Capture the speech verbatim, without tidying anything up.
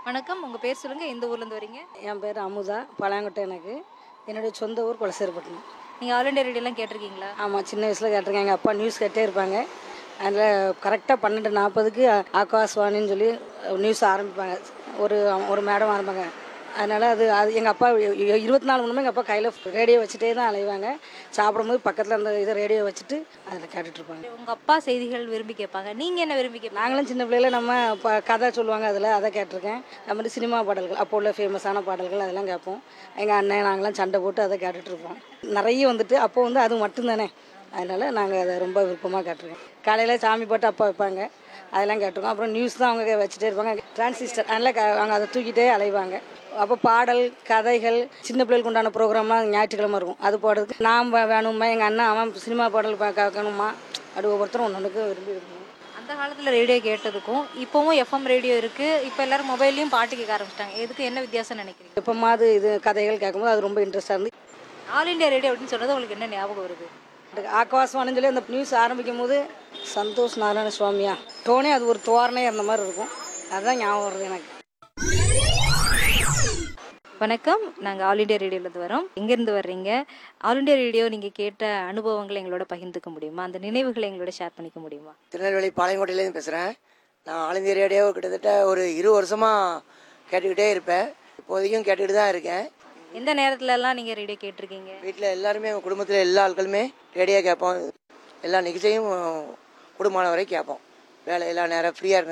வணக்கம். உங்க பேர் சொல்லுங்க. எந்த ஊர்ல இருந்து வரீங்க? என் பேர் அமுதா, பழாங்குட்டை. எனக்கு என்னுடைய சொந்த ஊர் குலசேரிப்பட்டினம். நீங்க ஆல் இண்டியா ரேடியோலாம் கேட்டிருக்கீங்களா? ஆமாம், சின்ன வயசில் கேட்டிருக்கேன். எங்கள் அப்பா நியூஸ் கேட்டே இருப்பாங்க. அதில் கரெக்டாக பன்னெண்டு நாற்பதுக்கு ஆகாஷ்வாணின்னு சொல்லி நியூஸ் ஆரம்பிப்பாங்க. ஒரு ஒரு மேடம் ஆரம்பிப்பாங்க. அதனால் அது அது எங்கள் அப்பா இருபத்தி நாலு மணி நேரம் எங்கள் அப்பா கையில் ரேடியோ வச்சுட்டே தான் அலைவாங்க. சாப்பிடும்போது பக்கத்தில் அந்த இதை ரேடியோ வச்சுட்டு அதில் கேட்டுட்ருப்பாங்க. உங்க அப்பா செய்திகள் விரும்பி கேட்பாங்க. நீங்க என்ன விரும்பி கேட்பீங்க? நாங்களும் சின்ன பிள்ளையில நம்ம இப்போ கதை சொல்லுவாங்க, அதில் அதை கேட்டிருக்கேன். அது மாதிரி சினிமா பாடல்கள், அப்போ உள்ள ஃபேமஸான பாடல்கள் அதெல்லாம் கேட்போம். எங்கள் அண்ணன் நாங்களாம் சண்டை போட்டு அதை கேட்டுட்ருப்போம். நிறைய வந்துட்டு அப்போ வந்து அது மட்டும்தானே, அதனால் நாங்கள் அதை ரொம்ப விருப்பமாக கேட்டிருக்கோம். காலையில் சாமி பாட்டு அப்பா வைப்பாங்க, அதெல்லாம் கேட்டிருக்கோம். அப்புறம் நியூஸ் தான் அவங்க வச்சுட்டே இருப்பாங்க. டிரான்சிஸ்டர் அதனால் க அவங்க அதை தூக்கிட்டே அலைவாங்க. அப்போ பாடல் கதைகள் சின்ன பிள்ளைகளுக்கு உண்டான ப்ரோக்ராம்லாம் ஞாயிற்றுக்கிழமை இருக்கும். அது போடுறதுக்கு நாம் வேணுமா, எங்கள் அண்ணன் அவன் சினிமா பாடல் கேட்கணுமா, அப்படி ஒவ்வொருத்தரும் ஒன்று விரும்பி விரும்புவோம். அந்த காலத்துல ரேடியோ கேட்டதுக்கும் இப்பவும் எஃப்எம் ரேடியோ இருக்கு. இப்போ எல்லாரும் மொபைல்லையும் பாட்டு கேட்க ஆரம்பிச்சிட்டாங்க. எதுக்கு என்ன வித்தியாசம் நினைக்கிறீங்க? எப்போமாவது இது கதைகள் கேட்கும்போது அது ரொம்ப இன்ட்ரெஸ்டாக இருந்து. ஆல் இண்டியா ரேடியோ அப்படின்னு சொன்னது உங்களுக்கு என்ன ஞாபகம் வருது? ஆகாஷ்வாணின்னு சொல்லி அந்த நியூஸ் ஆரம்பிக்கும் போது சந்தோஷ் நாராயண சுவாமியா டோனே அது ஒரு தோரணையாக இருந்த மாதிரி இருக்கும். அதுதான் ஞாபகம் வருது எனக்கு. வணக்கம். நாங்கள் ஆல் இண்டியா ரேடியோலேருந்து வரோம். எங்கேருந்து வர்றீங்க? ஆல் இண்டியா ரேடியோ நீங்கள் கேட்ட அனுபவங்களை எங்களோட பகிர்ந்துக்க முடியுமா? அந்த நினைவுகளை எங்களோட ஷேர் பண்ணிக்க முடியுமா? திருநெல்வேலி பாளையங்கோட்டையிலேருந்து பேசுகிறேன். நான் ஆல் இந்தியா ரேடியோ கிட்டத்தட்ட ஒரு இரு வருஷமாக கேட்டுக்கிட்டே இருப்பேன். இப்போதைக்கும் கேட்டுக்கிட்டு தான் இருக்கேன். எந்த நேரத்துலலாம் நீங்கள் ரேடியோ கேட்டிருக்கீங்க? வீட்டில் எல்லாருமே, குடும்பத்தில் எல்லா ஆட்களுமே ரேடியோ கேட்போம். எல்லா நிகழ்ச்சியும் குடும்பமான வரை கேட்போம். வேலை எல்லா நேரம் ஃப்ரீயாக